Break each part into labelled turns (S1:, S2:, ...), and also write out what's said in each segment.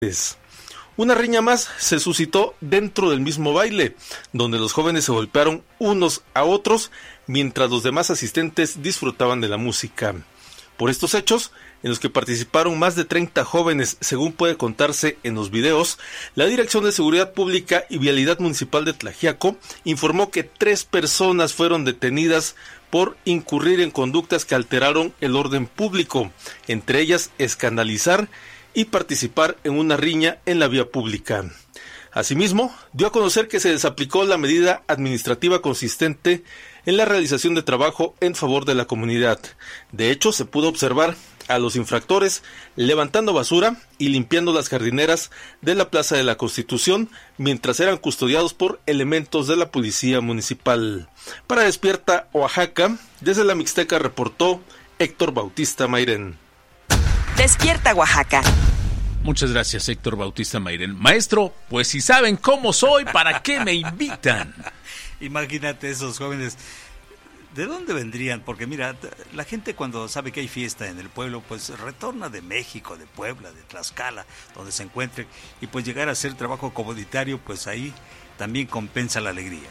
S1: Una riña más se suscitó dentro del mismo baile, donde los jóvenes se golpearon unos a otros mientras los demás asistentes disfrutaban de la música. Por estos hechos, en los que participaron más de 30 jóvenes, según puede contarse en los videos, la Dirección de Seguridad Pública y Vialidad Municipal de Tlaxiaco informó que 3 personas fueron detenidas por incurrir en conductas que alteraron el orden público, entre ellas escandalizar y participar en una riña en la vía pública. Asimismo, dio a conocer que se desaplicó la medida administrativa consistente en la realización de trabajo en favor de la comunidad. De hecho, se pudo observar a los infractores levantando basura y limpiando las jardineras de la Plaza de la Constitución mientras eran custodiados por elementos de la Policía Municipal. Para Despierta Oaxaca, desde la Mixteca reportó Héctor Bautista Mairén.
S2: Despierta Oaxaca.
S3: Muchas gracias, Héctor Bautista Mairén. Maestro, pues si saben cómo soy, ¿para qué me invitan?
S4: Imagínate esos jóvenes. ¿De dónde vendrían? Porque mira, la gente cuando sabe que hay fiesta en el pueblo, pues retorna de México, de Puebla, de Tlaxcala, donde se encuentren, y pues llegar a hacer trabajo comunitario, pues ahí también compensa la alegría.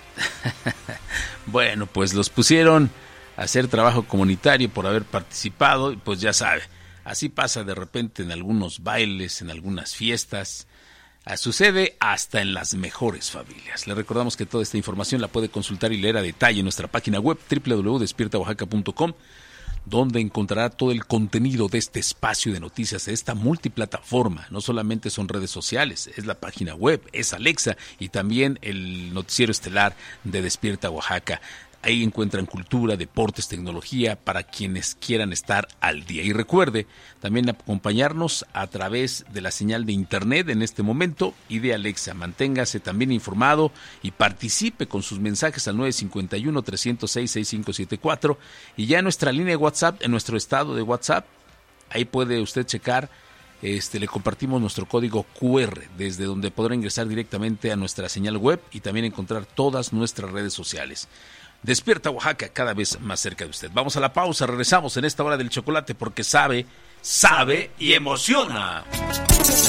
S3: Bueno, pues los pusieron a hacer trabajo comunitario por haber participado, y pues ya sabe, así pasa de repente en algunos bailes, en algunas fiestas. Sucede hasta en las mejores familias. Le recordamos que toda esta información la puede consultar y leer a detalle en nuestra página web www.despiertaoaxaca.com, donde encontrará todo el contenido de este espacio de noticias, de esta multiplataforma. No solamente son redes sociales, es la página web, es Alexa y también el noticiero estelar de Despierta Oaxaca. Ahí encuentran cultura, deportes, tecnología para quienes quieran estar al día. Y recuerde también acompañarnos a través de la señal de internet en este momento y de Alexa. Manténgase también informado y participe con sus mensajes al 951-306-6574 y ya en nuestra línea de WhatsApp, en nuestro estado de WhatsApp, ahí puede usted checar. Le compartimos nuestro código QR, desde donde podrá ingresar directamente a nuestra señal web y también encontrar todas nuestras redes sociales. Despierta Oaxaca, cada vez más cerca de usted. Vamos a la pausa, regresamos en esta hora del chocolate porque sabe y emociona.